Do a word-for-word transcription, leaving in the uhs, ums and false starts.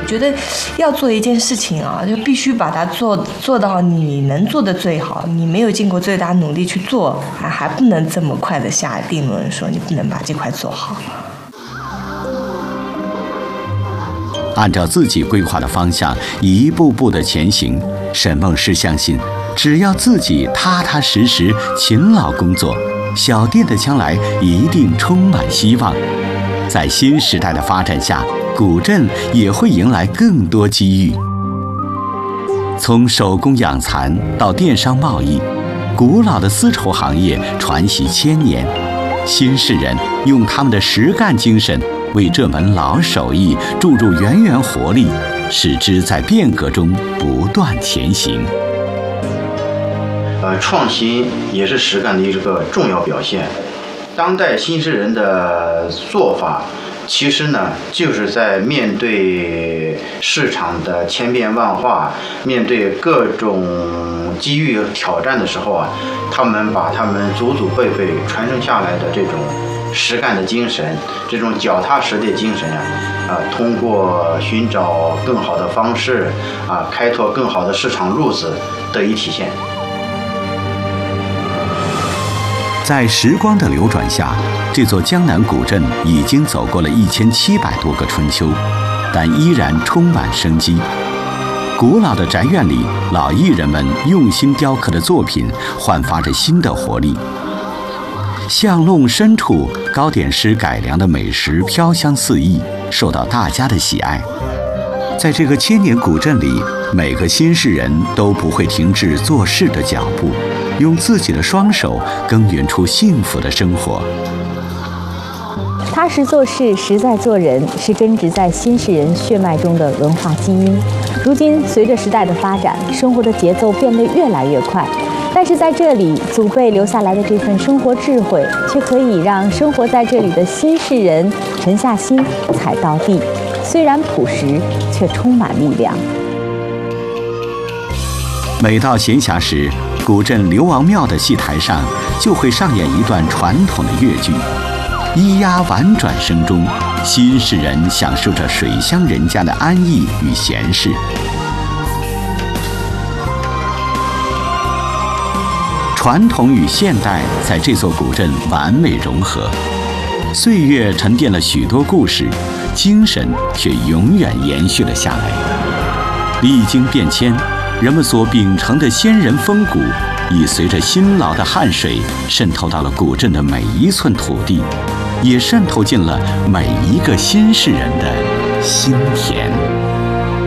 觉得要做一件事情啊，就必须把它做做到你能做的最好，你没有尽过最大努力去做，还还不能这么快的下定论说你不能把这块做好。 按照自己规划的方向一步步的前行，沈梦诗相信，只要自己踏踏实实勤劳工作，小店的将来一定充满希望。在新时代的发展下，古镇也会迎来更多机遇。从手工养蚕到电商贸易，古老的丝绸行业传习千年，新市人用他们的实干精神为这门老手艺注入源源活力，使之在变革中不断前行。 呃，创新也是实干的一个重要表现。当代新市人的做法，其实呢，就是在面对市场的千变万化，面对各种机遇挑战的时候啊，他们把他们祖祖辈辈传承下来的这种实干的精神，这种脚踏实地精神啊，啊，通过寻找更好的方式啊，开拓更好的市场路子得以体现。 在时光的流转下，这座江南古镇已经走过了一千七百多个春秋，但依然充满生机。古老的宅院里，老艺人们用心雕刻的作品焕发着新的活力。巷弄深处，糕点师改良的美食飘香四溢，受到大家的喜爱。在这个千年古镇里，每个新市人都不会停止做事的脚步，用自己的双手耕耘出幸福的生活。 踏实做事，实在做人，是根植在新市人血脉中的文化基因。如今，随着时代的发展，生活的节奏变得越来越快，但是在这里，祖辈留下来的这份生活智慧，却可以让生活在这里的新市人沉下心，踩到地。虽然朴实，却充满力量。 每到闲暇时，古镇刘王庙的戏台上就会上演一段传统的越剧。咿呀婉转声中，新市人享受着水乡人家的安逸与闲适。传统与现代在这座古镇完美融合，岁月沉淀了许多故事，精神却永远延续了下来。历经变迁，人们所秉承的先人风骨，已随着辛劳的汗水渗透到了古镇的每一寸土地，也渗透进了每一个新市人的心田。